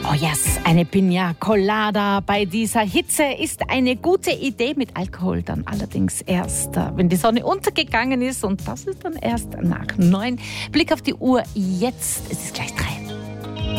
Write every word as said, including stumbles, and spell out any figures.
Oh yes, eine Piña Colada bei dieser Hitze ist eine gute Idee, mit Alkohol dann allerdings erst, wenn die Sonne untergegangen ist, und das ist dann erst nach neun. Blick auf die Uhr jetzt, es ist gleich